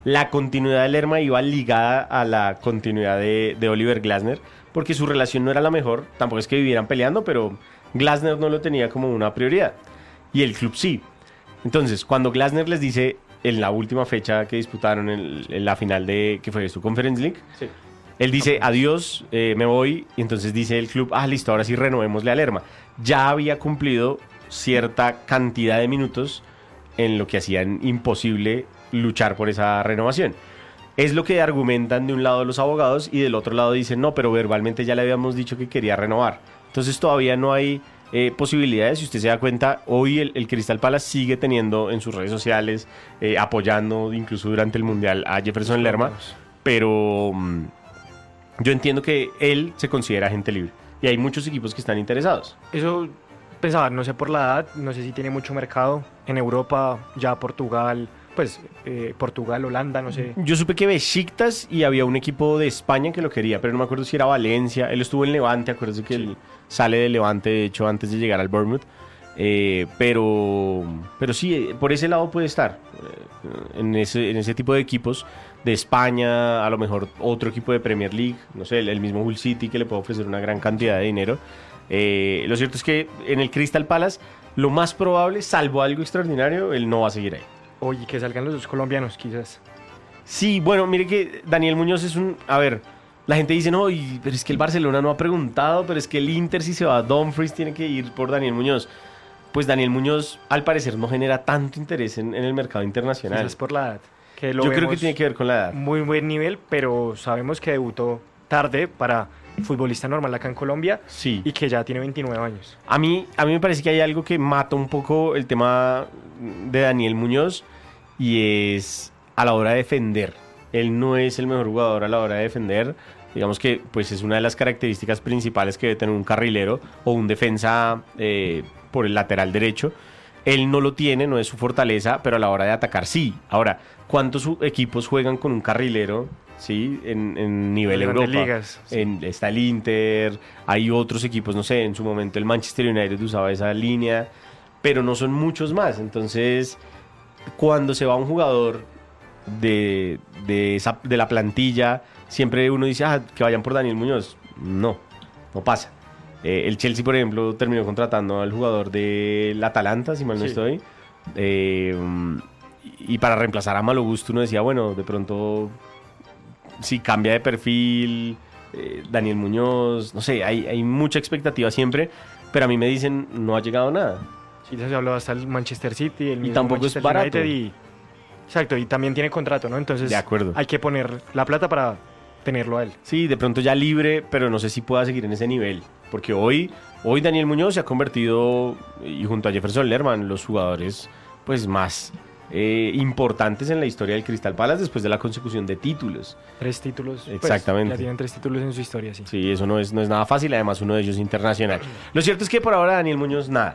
la continuidad de Lerma iba ligada a la continuidad de Oliver Glasner, porque su relación no era la mejor, tampoco es que vivieran peleando, pero Glasner no lo tenía como una prioridad, y el club sí. Entonces, cuando Glasner les dice en la última fecha que disputaron en la final de, que fue su Conference League, Sí. él dice, adiós, me voy, y entonces dice el club, listo, ahora sí renovémosle a Lerma. Ya había cumplido cierta cantidad de minutos en lo que hacían imposible luchar por esa renovación. Es lo que argumentan de un lado los abogados y del otro lado dicen, no, pero verbalmente ya le habíamos dicho que quería renovar. Entonces todavía no hay posibilidades. Si usted se da cuenta, hoy el Crystal Palace sigue teniendo en sus redes sociales, apoyando incluso durante el Mundial a Jefferson Lerma, pero yo entiendo que él se considera agente libre y hay muchos equipos que están interesados. Eso pensaba, no sé por la edad, no sé si tiene mucho mercado en Europa, ya Portugal, pues Portugal, Holanda, no sé. Yo supe que Besiktas y había un equipo de España que lo quería, pero no me acuerdo si era Valencia. Él estuvo en Levante, acuérdense que él sale de Levante, de hecho, antes de llegar al Bournemouth. Pero sí, por ese lado puede estar. En ese tipo de equipos de España, a lo mejor otro equipo de Premier League, no sé, el mismo Hull City que le puede ofrecer una gran cantidad de dinero. Lo cierto es que en el Crystal Palace, lo más probable, salvo algo extraordinario, él no va a seguir ahí. Oye, que salgan los dos colombianos, quizás. Sí, bueno, mire que Daniel Muñoz es un... A ver, la gente dice, no, pero es que el Barcelona no ha preguntado, pero es que el Inter, si se va a Dumfries, tiene que ir por Daniel Muñoz. Pues Daniel Muñoz, al parecer, no genera tanto interés en el mercado internacional. Quizás por la edad. Que lo Yo creo que vemos tiene que ver con la edad. muy buen nivel, pero sabemos que debutó tarde para futbolista normal acá en Colombia. Sí. Y que ya tiene 29 años. A mí me parece que hay algo que mata un poco el tema de Daniel Muñoz y es a la hora de defender. Él no es el mejor jugador a la hora de defender. Digamos que pues es una de las características principales que debe tener un carrilero o un defensa por el lateral derecho. Él no lo tiene, no es su fortaleza, pero a la hora de atacar sí. Ahora, ¿cuántos equipos juegan con un carrilero? Sí, en nivel En Europa. grandes ligas, sí. Está el Inter, hay otros equipos, no sé, en su momento el Manchester United usaba esa línea, pero no son muchos más. Entonces, cuando se va un jugador de la plantilla, siempre uno dice, que vayan por Daniel Muñoz. No pasa. El Chelsea, por ejemplo, terminó contratando al jugador del Atalanta, si mal no estoy. Y para reemplazar a Malo Gusto uno decía, bueno, de pronto, si cambia de perfil, Daniel Muñoz, no sé, hay mucha expectativa siempre, pero a mí me dicen, no ha llegado nada. Sí, ya se habló hasta el Manchester City, el mismo tampoco Manchester es barato. United exacto, y también tiene contrato, ¿no? Entonces De acuerdo. hay que poner la plata para tenerlo a él. Sí, de pronto ya libre, pero no sé si pueda seguir en ese nivel. Porque hoy Daniel Muñoz se ha convertido, y junto a Jefferson Lerma, los jugadores pues más importantes en la historia del Crystal Palace después de la consecución de títulos. 3 títulos. Exactamente. Pues, ya tienen 3 títulos en su historia, sí. Sí, eso no es nada fácil, además uno de ellos internacional. Lo cierto es que por ahora Daniel Muñoz nada.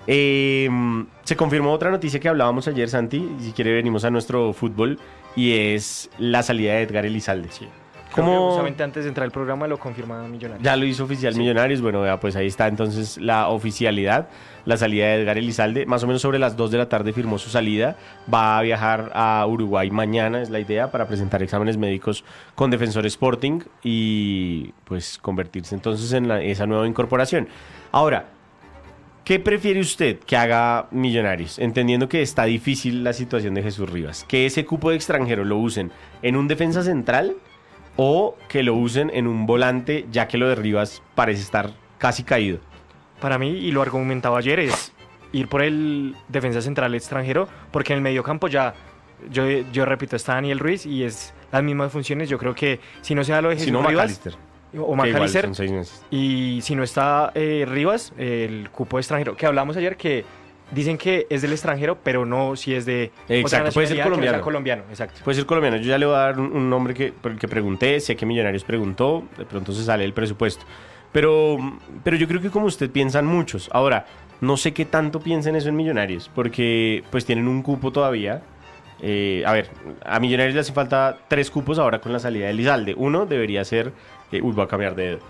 Se confirmó otra noticia que hablábamos ayer, Santi, y si quiere venimos a nuestro fútbol, y es la salida de Edgar Elizalde. Sí. ¿Cómo? Justamente antes de entrar al programa lo confirma Millonarios. Ya lo hizo oficial Millonarios. Bueno, ya, pues ahí está entonces la oficialidad, la salida de Edgar Elizalde. Más o menos sobre las 2 de la tarde firmó su salida. Va a viajar a Uruguay mañana, es la idea, para presentar exámenes médicos con Defensor Sporting y pues convertirse entonces en esa nueva incorporación. Ahora, ¿qué prefiere usted que haga Millonarios? Entendiendo que está difícil la situación de Jesús Rivas. Que ese cupo de extranjero lo usen en un defensa central o que lo usen en un volante, ya que lo de Rivas parece estar casi caído. Para mí, y lo argumentaba ayer, es ir por el defensa central extranjero, porque en el mediocampo ya, yo repito, está Daniel Ruiz y es las mismas funciones. Yo creo que si no se da lo de Jesús Rivas McAllister, o que igual McAllister, son 6 meses. y si no está Rivas, el cupo de extranjero, que hablamos ayer que dicen que es del extranjero, pero no si es de Exacto, puede ser nacionalidad, que no colombiano. sea colombiano, exacto. Puede ser colombiano. Yo ya le voy a dar un nombre por el que pregunté. Sé que Millonarios preguntó. De pronto se sale el presupuesto. Pero yo creo que como usted piensan muchos. Ahora, no sé qué tanto piensan eso en Millonarios. Porque pues tienen un cupo todavía. A ver, a Millonarios le hace falta 3 cupos ahora con la salida de Elizalde. Uno debería ser... voy a cambiar de dedo.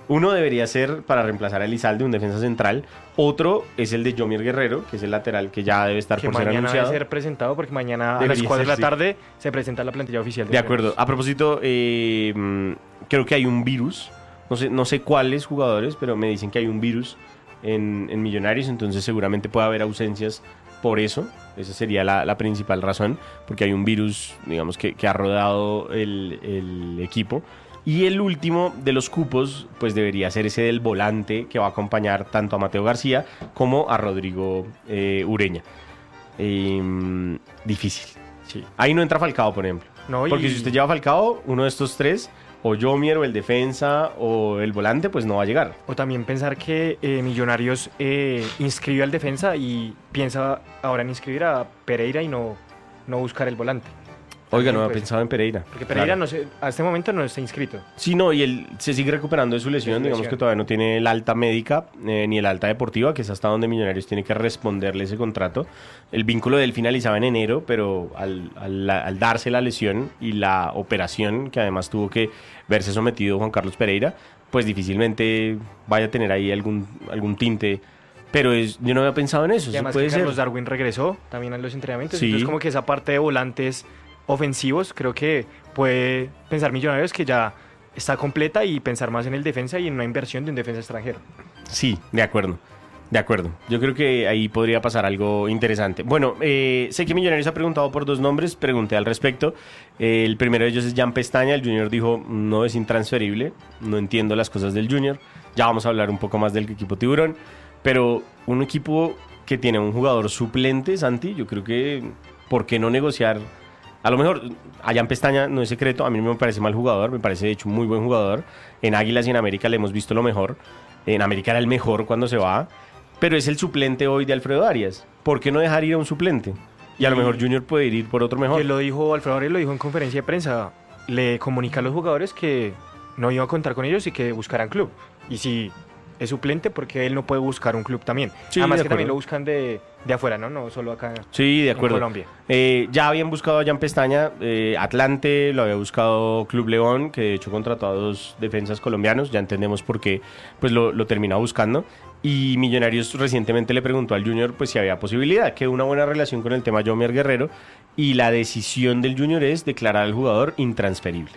Uno debería ser para reemplazar a Elizalde, un defensa central. Otro es el de Yomier Guerrero, que es el lateral que ya debe estar Que por ser mañana anunciado. debe ser presentado porque mañana a Debería las 4 de la ser, sí. tarde se presenta la plantilla oficial. De acuerdo. A propósito, creo que hay un virus. No sé cuáles jugadores, pero me dicen que hay un virus en Millonarios, entonces seguramente puede haber ausencias por eso. Esa sería la principal razón, porque hay un virus, digamos, que ha rodado el equipo. Y el último de los cupos, pues debería ser ese del volante que va a acompañar tanto a Mateo García como a Rodrigo Ureña. Difícil. Sí. Ahí no entra Falcao, por ejemplo. No, Porque si usted lleva Falcao, uno de estos tres, o Yomier, o el defensa, o el volante, pues no va a llegar. O también pensar que Millonarios inscribe al defensa y piensa ahora en inscribir a Pereira y no buscar el volante. Oiga, no había Pues, pensado en Pereira. Porque Pereira Claro. no sé, a este momento no está inscrito. Sí, no, y él se sigue recuperando de su lesión. Digamos que todavía no tiene el alta médica ni el alta deportiva, que es hasta donde Millonarios tiene que responderle ese contrato. El vínculo de él finalizaba en enero, pero al darse la lesión y la operación, que además tuvo que verse sometido Juan Carlos Pereira, pues difícilmente vaya a tener ahí algún tinte. Pero yo no había pensado en eso. Y Eso además puede que ser. Carlos Darwin regresó también a los entrenamientos. Sí. Entonces como que esa parte de volantes ofensivos creo que puede pensar Millonarios que ya está completa y pensar más en el defensa y en una inversión de un defensa extranjero. Sí, de acuerdo. De acuerdo. Yo creo que ahí podría pasar algo interesante. Bueno, sé que Millonarios ha preguntado por dos nombres, pregunté al respecto. El primero de ellos es Jan Pestaña. El Junior dijo, no es intransferible, no entiendo las cosas del Junior. Ya vamos a hablar un poco más del equipo Tiburón. Pero un equipo que tiene un jugador suplente, Santi, yo creo que, ¿por qué no negociar? A lo mejor, a Jan Pestaña no es secreto, a mí no me parece mal jugador, me parece de hecho un muy buen jugador. En Águilas y en América le hemos visto lo mejor. En América era el mejor cuando se va, pero es el suplente hoy de Alfredo Arias. ¿Por qué no dejar ir a un suplente? Y a lo mejor Junior puede ir por otro mejor. Y lo dijo Alfredo Arias, lo dijo en conferencia de prensa. Le comunica a los jugadores que no iba a contar con ellos y que buscaran club. Y si es suplente, porque él no puede buscar un club también. Sí, Además de que también acuerdo. lo buscan de afuera, ¿no? No solo acá Sí, de en acuerdo. Colombia. Ya habían buscado a Jan Pestaña, Atlante, lo había buscado Club León, que de hecho contrató a dos defensas colombianos, ya entendemos por qué pues lo terminó buscando. Y Millonarios recientemente le preguntó al Junior pues si había posibilidad, que una buena relación con el tema Yomier Guerrero, y la decisión del Junior es declarar al jugador intransferible.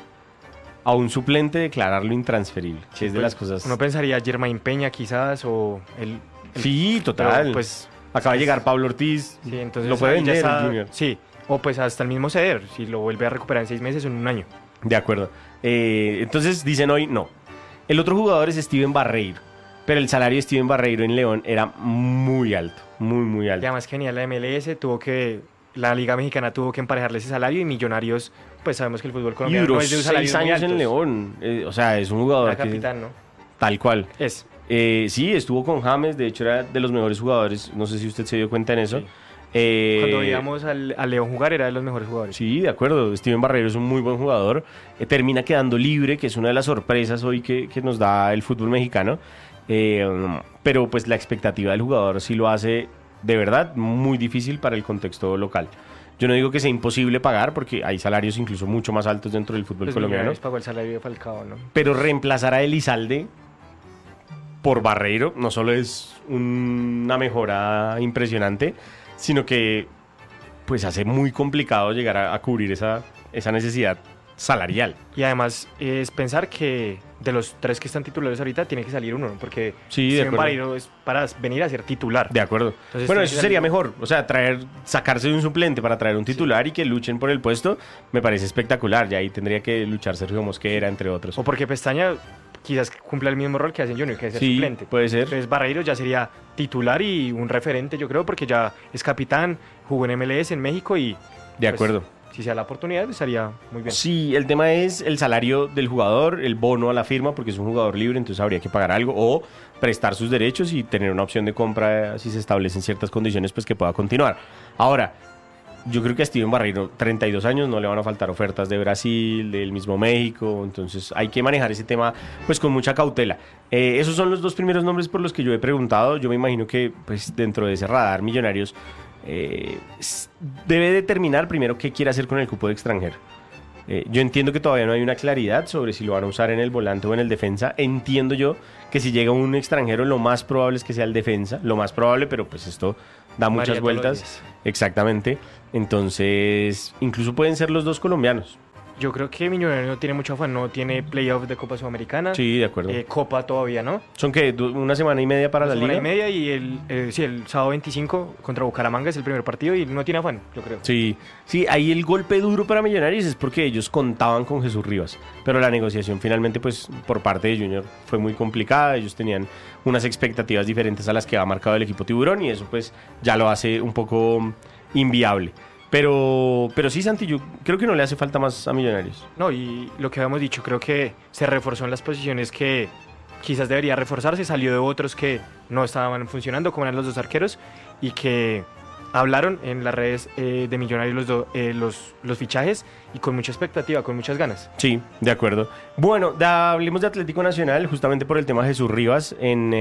A un suplente declararlo intransferible, que es de las cosas... Uno pensaría Germain Peña quizás o el Sí, total. pero, pues acaba de llegar Pablo Ortiz, sí, entonces lo puede ahí ya vender está- el Junior. Sí, o pues hasta el mismo ceder, si lo vuelve a recuperar en 6 meses o en un año. De acuerdo. Entonces dicen hoy no. El otro jugador es Steven Barreiro, pero el salario de Steven Barreiro en León era muy alto, muy Y alto. además que venía la MLS, la Liga Mexicana tuvo que emparejarle ese salario y Millonarios, pues sabemos que el fútbol Y colombiano duró no es de un salario 6 años en León. O sea, es un jugador La que capitán, ¿no? tal cual. Es. Sí, estuvo con James, de hecho era de los mejores jugadores. No sé si usted se dio cuenta en eso. Sí. Eh, Cuando veíamos al León jugar era de los mejores jugadores. Sí, de acuerdo. Steven Barreiro es un muy buen jugador. Termina quedando libre, que es una de las sorpresas hoy que nos da el fútbol mexicano. Pero pues la expectativa del jugador sí lo hace de verdad muy difícil para el contexto local. Yo no digo que sea imposible pagar, porque hay salarios incluso mucho más altos dentro del fútbol Pues colombiano. Millonarios pagó el salario de Falcao, ¿no? Pero reemplazar a Elizalde por Barreiro no solo es una mejora impresionante, sino que pues hace muy complicado llegar a cubrir esa necesidad salarial. Y además es pensar que de los 3 que están titulares ahorita tiene que salir uno, ¿no? Porque Sí, de Steven acuerdo. Barreiro es para venir a ser titular. De acuerdo. Entonces, Bueno, tiene eso que sería salir- mejor. O sea, sacarse de un suplente para traer un titular y que luchen por el puesto, me parece espectacular. Y ahí tendría que luchar Sergio Mosquera, entre otros. O porque Pestaña quizás cumpla el mismo rol que hace en Junior, que es ser Sí, suplente. puede ser. Entonces Barreiro ya sería titular y un referente, yo creo, porque ya es capitán, jugó en MLS en México y... De pues, acuerdo. Si se da la oportunidad, estaría muy bien. Sí, el tema es el salario del jugador, el bono a la firma, porque es un jugador libre, entonces habría que pagar algo, o prestar sus derechos y tener una opción de compra si se establecen ciertas condiciones, pues que pueda continuar. Ahora, yo creo que a Steven Barreiro, 32 años, no le van a faltar ofertas de Brasil, del mismo México, entonces hay que manejar ese tema pues con mucha cautela. Esos son los dos primeros nombres por los que yo he preguntado. Yo me imagino que pues dentro de ese radar Millonarios debe determinar primero qué quiere hacer con el cupo de extranjero. Yo entiendo que todavía no hay una claridad sobre si lo van a usar en el volante o en el defensa. Entiendo yo que si llega un extranjero, lo más probable es que sea el defensa. Lo más probable, pero pues esto da muchas vueltas. Exactamente. Entonces, incluso pueden ser los dos colombianos. Yo creo que Millonarios no tiene mucho afán, no tiene playoff de Copa Sudamericana. Sí, de acuerdo. Copa todavía, ¿no? ¿Son qué? ¿Una semana y media para la liga? Una semana y media y el sábado 25 contra Bucaramanga es el primer partido y no tiene afán, yo creo. Sí, ahí el golpe duro para Millonarios es porque ellos contaban con Jesús Rivas, pero la negociación finalmente pues por parte de Junior fue muy complicada, ellos tenían unas expectativas diferentes a las que ha marcado el equipo Tiburón y eso pues ya lo hace un poco inviable. Pero sí, Santi, yo creo que no le hace falta más a Millonarios. No, y lo que habíamos dicho, creo que se reforzó en las posiciones que quizás debería reforzarse, salió de otros que no estaban funcionando, como eran los dos arqueros, y que hablaron en las redes de Millonarios los fichajes, y con mucha expectativa, con muchas ganas. Sí, de acuerdo. Bueno, hablemos de Atlético Nacional, justamente por el tema de Jesús Rivas,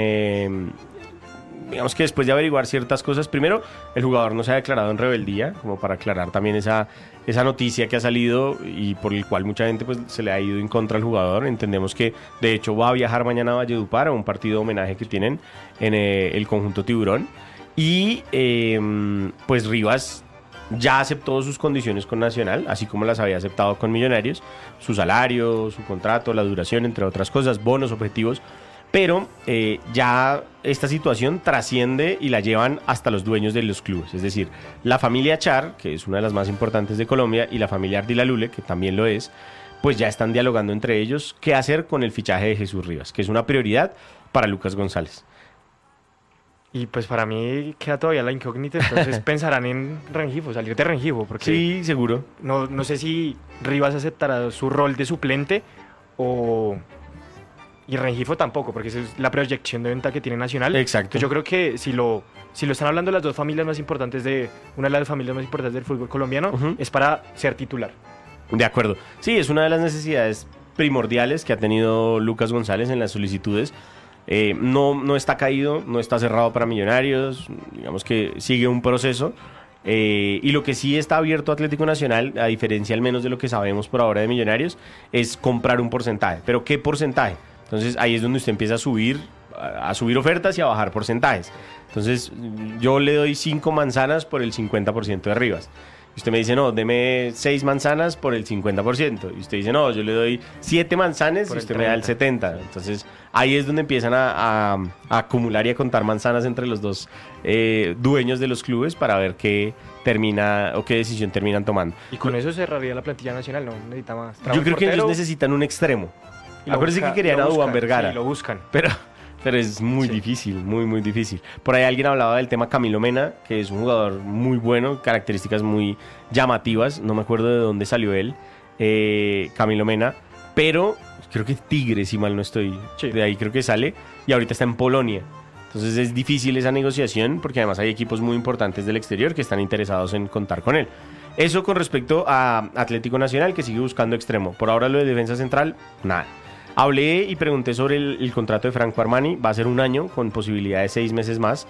digamos que después de averiguar ciertas cosas, primero, el jugador no se ha declarado en rebeldía, como para aclarar también esa noticia que ha salido y por el cual mucha gente pues se le ha ido en contra al jugador. Entendemos que de hecho va a viajar mañana a Valledupar a un partido de homenaje que tienen en el conjunto Tiburón. Y pues Rivas ya aceptó sus condiciones con Nacional, así como las había aceptado con Millonarios, su salario, su contrato, la duración, entre otras cosas, bonos, objetivos. Pero ya esta situación trasciende y la llevan hasta los dueños de los clubes. Es decir, la familia Char, que es una de las más importantes de Colombia, y la familia Ardila-Lule, que también lo es, pues ya están dialogando entre ellos qué hacer con el fichaje de Jesús Rivas, que es una prioridad para Lucas González. Y pues para mí queda todavía la incógnita, entonces pensarán en Rengifo, salir de Rengifo. Porque sí, seguro. No sé si Rivas aceptará su rol de suplente y Rengifo tampoco, porque esa es la proyección de venta que tiene Nacional. Exacto. Entonces yo creo que si lo están hablando las dos familias más importantes una de las familias más importantes del fútbol colombiano, es para ser titular. De acuerdo. Sí, es una de las necesidades primordiales que ha tenido Lucas González en las solicitudes. No está caído, no está cerrado para Millonarios, digamos que sigue un proceso. Y lo que sí está abierto Atlético Nacional, a diferencia al menos de lo que sabemos por ahora de Millonarios, es comprar un porcentaje. ¿Pero qué porcentaje? Entonces ahí es donde usted empieza a subir ofertas y a bajar porcentajes. Entonces yo le doy 5 manzanas por el 50% de Rivas. Y usted me dice, no, deme 6 manzanas por el 50%. Y usted dice, no, yo le doy 7 manzanas y usted me da el 70%. Entonces ahí es donde empiezan a acumular y a contar manzanas entre los dos dueños de los clubes para ver qué termina o qué decisión terminan tomando. Y con eso cerraría la plantilla Nacional, no necesita más. Yo creo que ellos necesitan un extremo. Acuérdense que querían a Duván Vergara. Sí, lo buscan. Pero es muy difícil, muy difícil. Por ahí alguien hablaba del tema Camilo Mena, que es un jugador muy bueno, características muy llamativas. No me acuerdo de dónde salió él, Camilo Mena. Pero creo que Tigre, si mal no estoy. Sí. De ahí creo que sale. Y ahorita está en Polonia. Entonces es difícil esa negociación, porque además hay equipos muy importantes del exterior que están interesados en contar con él. Eso con respecto a Atlético Nacional, que sigue buscando extremo. Por ahora lo de defensa central, nada. Hablé y pregunté sobre el contrato de Franco Armani. Va a ser 1 año con posibilidad de 6 meses más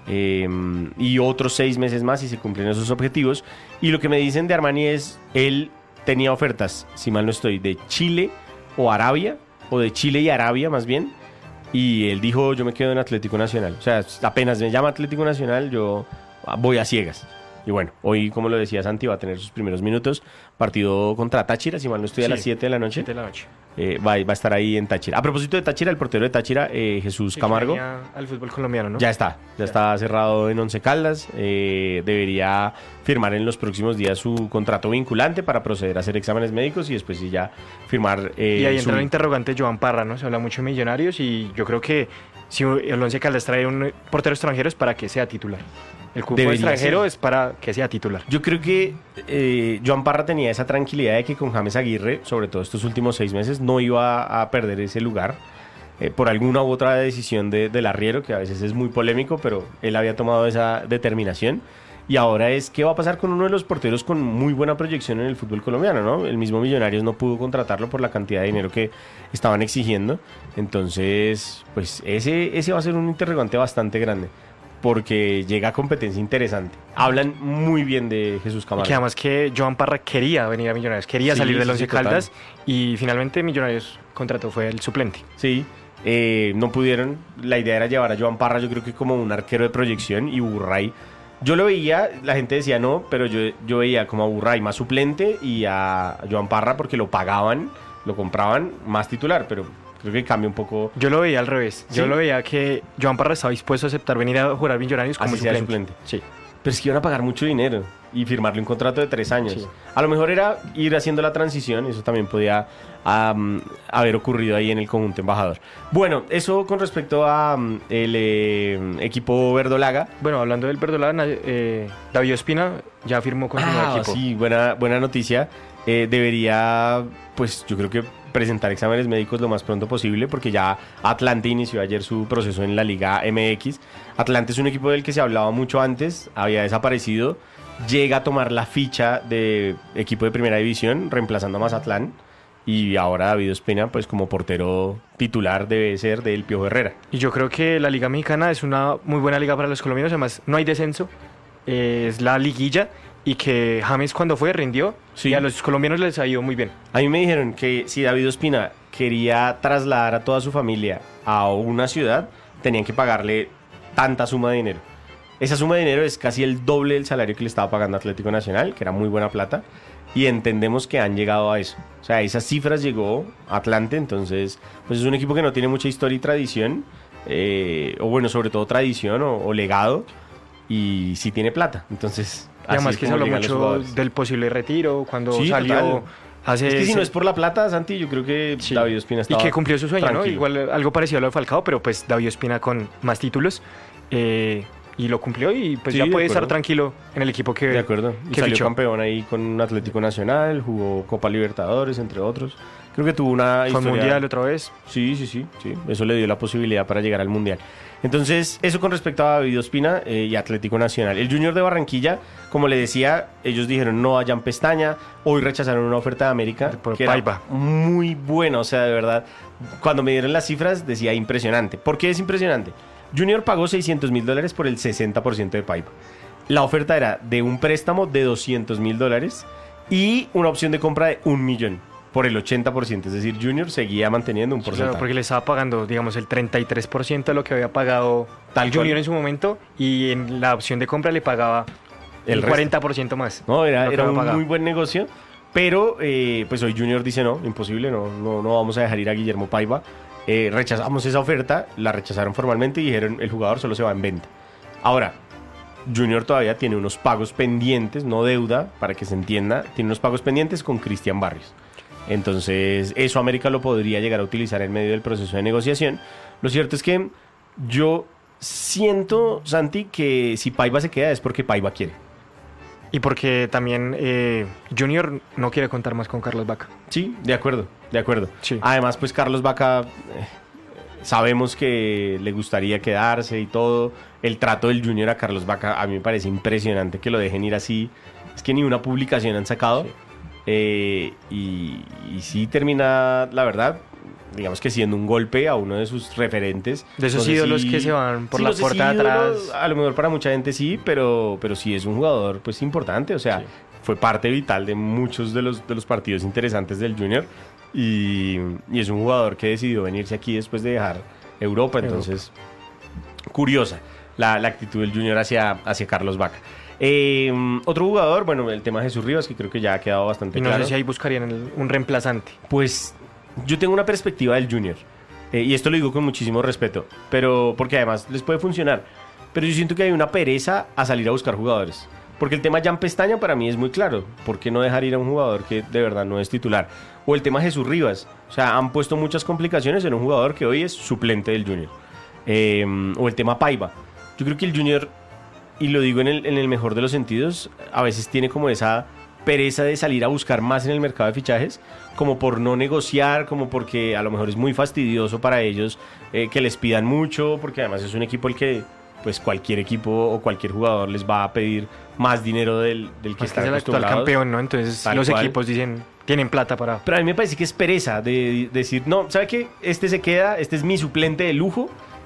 y otros 6 meses más si se cumplen esos objetivos. Y lo que me dicen de Armani es, él tenía ofertas, si mal no estoy, de Chile o Arabia, o de Chile y Arabia más bien. Y él dijo, yo me quedo en Atlético Nacional. O sea, apenas me llama Atlético Nacional, yo voy a ciegas. Y bueno, hoy, como lo decía Santi, va a tener sus primeros minutos. Partido contra Táchira, si mal no estoy, a las 7 de la noche. 7 de la noche. Va a estar ahí en Táchira. A propósito de Táchira, el portero de Táchira, Jesús Camargo, al fútbol colombiano, ¿no? ya está cerrado en Once Caldas. Debería firmar en los próximos días su contrato vinculante para proceder a hacer exámenes médicos y después sí ya firmar. Y ahí entra el interrogante Joan Parra, ¿no? Se habla mucho de Millonarios y yo creo que si el Once Caldas trae un portero extranjero es para que sea titular. El cupo extranjero ser. Es para que sea titular. Yo creo que Joan Parra tenía esa tranquilidad de que con James Aguirre, sobre todo estos últimos 6 meses, no iba a perder ese lugar por alguna u otra decisión del arriero, que a veces es muy polémico, pero él había tomado esa determinación. Y ahora es qué va a pasar con uno de los porteros con muy buena proyección en el fútbol colombiano, ¿no? El mismo Millonarios no pudo contratarlo por la cantidad de dinero que estaban exigiendo. Entonces, pues ese va a ser un interrogante bastante grande. porque llega a competencia interesante. Hablan muy bien de Jesús Y Camargo. que además que Joan Parra quería venir a Millonarios, quería Sí, salir del sí, Once sí, total. Caldas y finalmente Millonarios contrató, fue el suplente. Sí, no pudieron. La idea era llevar a Joan Parra, yo creo que como un arquero de proyección, y Burray. Yo lo veía, la gente decía no, pero yo veía como a Burray más suplente y a Joan Parra porque lo pagaban, lo compraban más titular, pero creo que cambia un poco. Yo lo veía al revés. ¿Sí? Yo lo veía que Joan Parra estaba dispuesto a aceptar venir a jugar Millonarios como Así sea suplente. suplente. Sí. Pero es que iban a pagar mucho dinero y firmarle un contrato de 3 años. Sí. A lo mejor era ir haciendo la transición, eso también podía haber ocurrido ahí en el conjunto embajador. Bueno, eso con respecto a el equipo verdolaga. Bueno, hablando del Verdolaga, David Ospina ya firmó con su nuevo equipo. Sí, buena noticia. Debería, pues yo creo que presentar exámenes médicos lo más pronto posible porque ya Atlante inició ayer su proceso en la Liga MX. Atlante es un equipo del que se hablaba mucho antes, había desaparecido, llega a tomar la ficha de equipo de primera división reemplazando a Mazatlán y ahora David Ospina pues como portero titular debe ser del Piojo Herrera. Y yo creo que la Liga Mexicana es una muy buena liga para los colombianos, además no hay descenso, es la liguilla y que James cuando fue rindió Sí. y a los colombianos les ha ido muy bien. A mí me dijeron que si David Ospina quería trasladar a toda su familia a una ciudad, tenían que pagarle tanta suma de dinero. Esa suma de dinero es casi el doble del salario que le estaba pagando Atlético Nacional, que era muy buena plata, y entendemos que han llegado a eso. O sea, a esas cifras llegó Atlante, entonces pues es un equipo que no tiene mucha historia y tradición, o bueno, sobre todo tradición o legado, y sí tiene plata, entonces... Y además así que es se como habló llegan los mucho jugadores. del posible retiro cuando Sí, salió total. hace... Es que si no es por la plata, Santi, yo creo que Sí. David Ospina Y estaba que cumplió su sueño, ¿no? tranquilo. Igual algo parecido a lo de Falcao, pero pues David Ospina con más títulos y lo cumplió y pues Sí, ya de puede estar acuerdo. tranquilo en el equipo que De acuerdo. Y que salió fichó. campeón ahí con un Atlético Nacional, jugó Copa Libertadores, entre otros. Creo que tuvo una Fue historia... mundial otra vez. Sí. Eso le dio la posibilidad para llegar al Mundial. Entonces, eso con respecto a David Ospina y Atlético Nacional. El Junior de Barranquilla, como le decía, ellos dijeron no hayan pestaña. Hoy rechazaron una oferta de América Por que Paiva. era muy buena. O sea, de verdad, cuando me dieron las cifras decía impresionante. ¿Por qué es impresionante? Junior pagó $600,000 por el 60% de Paiva. La oferta era de un préstamo de $200,000 y una opción de compra de 1 millón por el 80%. Es decir, Junior seguía manteniendo un porcentaje. Claro, porque le estaba pagando, digamos, el 33% de lo que había pagado Tal Junior cual. en su momento y en la opción de compra le pagaba El el resto. 40% más. No, lo era que había un pagado. muy buen negocio, pero pues hoy Junior dice no, imposible, no vamos a dejar ir a Guillermo Paiva. Rechazamos esa oferta, la rechazaron formalmente y dijeron el jugador solo se va en venta. Ahora, Junior todavía tiene unos pagos pendientes, no deuda, para que se entienda, tiene unos pagos pendientes con Cristian Barrios. Entonces, eso América lo podría llegar a utilizar en medio del proceso de negociación. Lo cierto es que yo siento, Santi, que si Paiva se queda es porque Paiva quiere. Y porque también Junior no quiere contar más con Carlos Vaca. Sí, de acuerdo. Sí. Además, pues Carlos Vaca, sabemos que le gustaría quedarse y todo. El trato del Junior a Carlos Vaca, a mí me parece impresionante que lo dejen ir así. Es que ni una publicación han sacado. Sí. Y sí termina, la verdad, digamos que siendo un golpe a uno de sus referentes. De esos No sé ídolos que se van por la no sé puerta de ídolo, atrás. A lo mejor para mucha gente sí, pero sí es un jugador pues importante. O sea, Sí. fue parte vital de muchos de los partidos interesantes del Junior. Y es un jugador que decidió venirse aquí después de dejar Europa. Entonces, curiosa la actitud del Junior hacia Carlos Vaca. Otro jugador, bueno, el tema de Jesús Rivas, que creo que ya ha quedado bastante Y no claro. sé si ahí buscarían un reemplazante. Pues yo tengo una perspectiva del Junior, y esto lo digo con muchísimo respeto, pero porque además les puede funcionar. Pero yo siento que hay una pereza a salir a buscar jugadores. Porque el tema Jan Pestaña para mí es muy claro. ¿Por qué no dejar ir a un jugador que de verdad no es titular? O el tema Jesús Rivas. O sea, han puesto muchas complicaciones en un jugador que hoy es suplente del Junior. O el tema Paiva. Yo creo que el Junior, y lo digo en el mejor de los sentidos, a veces tiene como esa pereza de salir a buscar más en el mercado de fichajes, como por no negociar, como porque a lo mejor es muy fastidioso para ellos que les pidan mucho, porque además es un equipo el que pues cualquier equipo o cualquier jugador les va a pedir más dinero del que Es que están es el actual acostumbrados. campeón, ¿no? Entonces Tal los cual. equipos dicen, tienen plata para... Pero a mí me parece que es pereza de decir, no, ¿sabe qué? Este se queda, este es mi suplente de lujo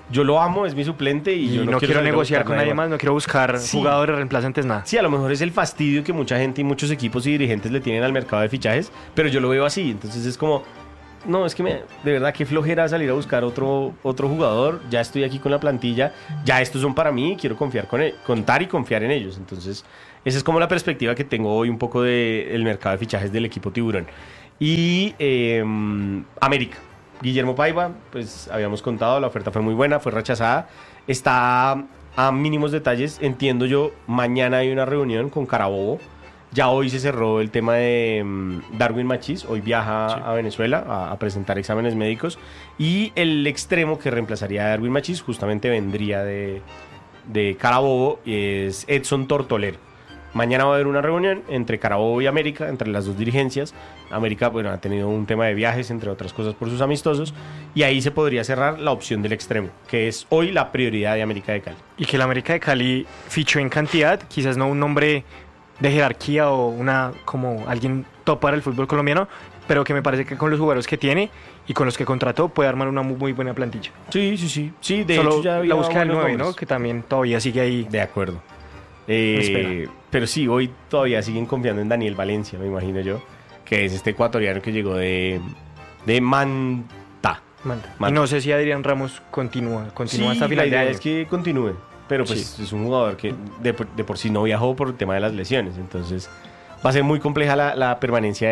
yo lo amo, es mi suplente y yo no quiero salir a negociar buscar con nadie más, no quiero buscar Sí. jugadores reemplazantes, nada. Sí, a lo mejor es el fastidio que mucha gente y muchos equipos y dirigentes le tienen al mercado de fichajes, pero yo lo veo así, entonces es como, no, es que de verdad qué flojera salir a buscar otro jugador, ya estoy aquí con la plantilla, ya estos son para mí, quiero contar y confiar en ellos, entonces esa es como la perspectiva que tengo hoy un poco del mercado de fichajes del equipo Tiburón. Y América. Guillermo Paiva, pues habíamos contado, la oferta fue muy buena, fue rechazada. Está a mínimos detalles, entiendo yo, mañana hay una reunión con Carabobo. Ya hoy se cerró el tema de Darwin Machís, hoy viaja a Venezuela a presentar exámenes médicos. Y el extremo que reemplazaría a Darwin Machís justamente vendría de Carabobo, es Edson Tortolero. Mañana va a haber una reunión entre Carabobo y América, entre las dos dirigencias. América, bueno, ha tenido un tema de viajes, entre otras cosas, por sus amistosos. Y ahí se podría cerrar la opción del extremo, que es hoy la prioridad de América de Cali. Y que el América de Cali fichó en cantidad, quizás no un nombre de jerarquía o como alguien top para el fútbol colombiano, pero que me parece que con los jugadores que tiene y con los que contrató puede armar una muy buena plantilla. Sí, de Solo hecho ya había la búsqueda del buenos 9, ¿no? nombres. Que también todavía sigue ahí. De acuerdo. Espera. Pero sí, hoy todavía siguen confiando en Daniel Valencia, me imagino yo, que es este ecuatoriano que llegó de Manta. Y no sé si Adrián Ramos continúa Sí, hasta la final de idea año. es que continúe, pero pues Sí. es un jugador que de por sí no viajó por el tema de las lesiones, entonces va a ser muy compleja la permanencia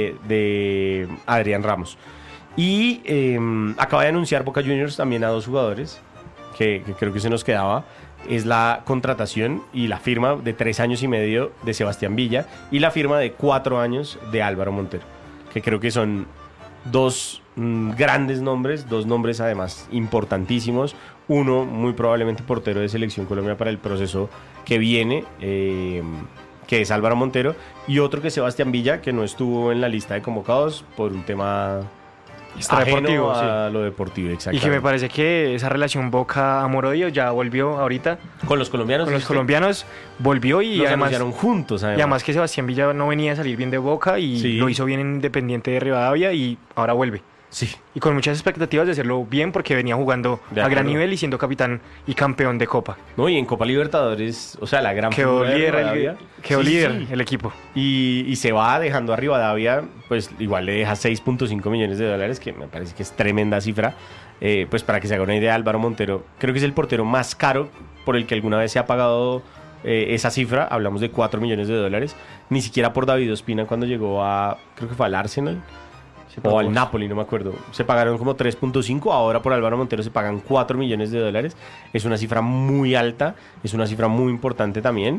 de Adrián Ramos. Y acaba de anunciar Boca Juniors también a dos jugadores que creo que se nos quedaba. Es la contratación y la firma de 3 años y medio de Sebastián Villa y la firma de 4 años de Álvaro Montero, que creo que son dos grandes nombres, dos nombres además importantísimos. Uno, muy probablemente portero de Selección Colombia para el proceso que viene, que es Álvaro Montero, y otro que es Sebastián Villa, que no estuvo en la lista de convocados por un tema Extradeportivo, ajeno a lo deportivo, Y exactamente. que me parece que esa relación Boca-Amor-Odio ya volvió ahorita. Con los colombianos. Con los ¿sí? colombianos volvió y Los además, anunciaron juntos, y además que Sebastián Villa no venía a salir bien de Boca y Sí. lo hizo bien en Independiente de Rivadavia y ahora vuelve. Sí. Y con muchas expectativas de hacerlo bien porque venía jugando De a gran acuerdo. nivel y siendo capitán y campeón de Copa. No, y en Copa Libertadores, o sea, la gran Quedó figura de líder, Rivadavia. quedó Sí, líder sí. el equipo. Y se va dejando a Rivadavia, pues igual le deja 6.5 millones de dólares, que me parece que es tremenda cifra. Pues para que se haga una idea, Álvaro Montero creo que es el portero más caro por el que alguna vez se ha pagado esa cifra. Hablamos de 4 millones de dólares. Ni siquiera por David Ospina cuando llegó creo que fue al Arsenal. O al Napoli, no me acuerdo. Se pagaron como 3.5, ahora por Álvaro Montero se pagan 4 millones de dólares. Es una cifra muy alta, es una cifra muy importante también.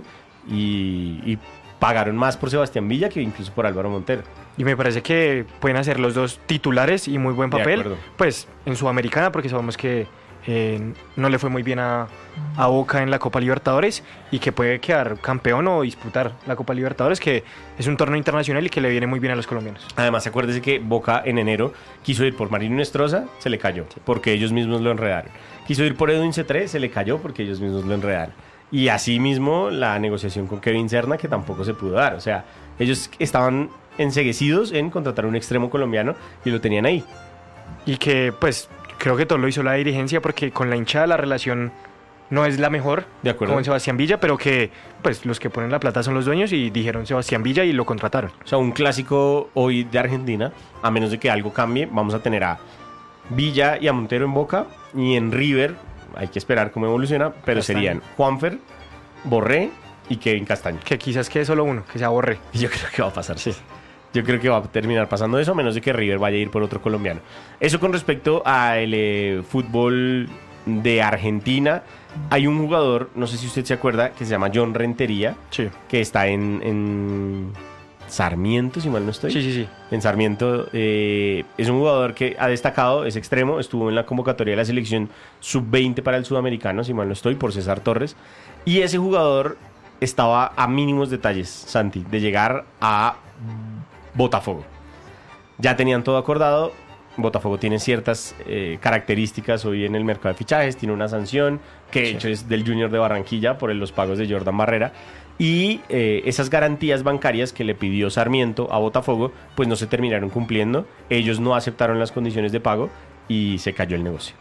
Y pagaron más por Sebastián Villa que incluso por Álvaro Montero. Y me parece que pueden hacer los dos titulares y muy buen De papel. acuerdo. Pues en Sudamericana, porque sabemos que no le fue muy bien a Boca en la Copa Libertadores y que puede quedar campeón o disputar la Copa Libertadores, que es un torneo internacional y que le viene muy bien a los colombianos. Además, acuérdese que Boca en enero quiso ir por Marino Inestrosa, se le cayó, porque ellos mismos lo enredaron. Quiso ir por Edwin C3, se le cayó porque ellos mismos lo enredaron. Y así mismo la negociación con Kevin Serna, que tampoco se pudo dar. O sea, ellos estaban enceguecidos en contratar un extremo colombiano y lo tenían ahí. Y que pues creo que todo lo hizo la dirigencia porque con la hinchada la relación no es la mejor De acuerdo. con Sebastián Villa, pero que pues los que ponen la plata son los dueños y dijeron Sebastián Villa y lo contrataron. O sea, un clásico hoy de Argentina, a menos de que algo cambie, vamos a tener a Villa y a Montero en Boca, y en River, hay que esperar cómo evoluciona, pero Castaño. serían Juanfer, Borré y Kevin Castaño. Que quizás quede solo uno, que se aborre. Y yo creo que va a pasar, sí. Yo creo que va a terminar pasando eso, a menos de que River vaya a ir por otro colombiano. Eso con respecto al fútbol de Argentina. Hay un jugador, no sé si usted se acuerda, que se llama John Rentería, Sí. que está en Sarmiento, si mal no estoy. Sí. En Sarmiento. Es un jugador que ha destacado, es extremo, estuvo en la convocatoria de la selección sub-20 para el sudamericano, si mal no estoy, por César Torres. Y ese jugador estaba a mínimos detalles, Santi, de llegar a Botafogo. Ya tenían todo acordado. Botafogo tiene ciertas características hoy en el mercado de fichajes, tiene una sanción que de hecho es del Junior de Barranquilla por los pagos de Jordan Barrera, y esas garantías bancarias que le pidió Sarmiento a Botafogo pues no se terminaron cumpliendo. Ellos no aceptaron las condiciones de pago y se cayó el negocio.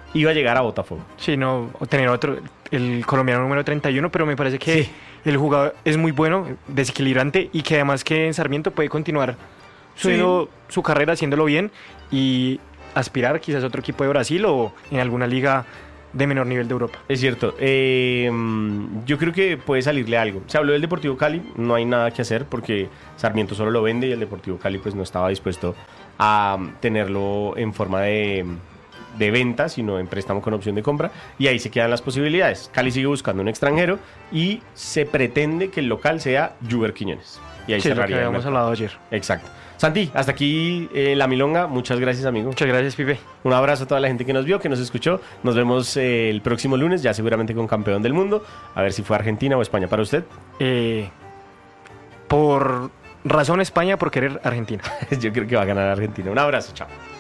iba a llegar a Botafogo. Sí, no, o tener otro, el colombiano número 31, pero me parece que Sí. el jugador es muy bueno, desequilibrante, y que además que en Sarmiento puede continuar su carrera haciéndolo bien y aspirar quizás a otro equipo de Brasil o en alguna liga de menor nivel de Europa. Es cierto. Yo creo que puede salirle algo. Se habló del Deportivo Cali, no hay nada que hacer porque Sarmiento solo lo vende y el Deportivo Cali pues no estaba dispuesto a tenerlo en forma de venta, sino en préstamo con opción de compra, y ahí se quedan las posibilidades. Cali sigue buscando un extranjero y se pretende que el local sea Juber Quiñones. Y ahí Sí, es lo que cerraría el habíamos mercado. hablado ayer. Exacto. Santi, hasta aquí la milonga. Muchas gracias, amigo. Muchas gracias, Pipe. Un abrazo a toda la gente que nos vio, que nos escuchó. Nos vemos el próximo lunes, ya seguramente con campeón del mundo. A ver si fue Argentina o España para usted. Por razón España, por querer Argentina. Yo creo que va a ganar Argentina. Un abrazo, chao.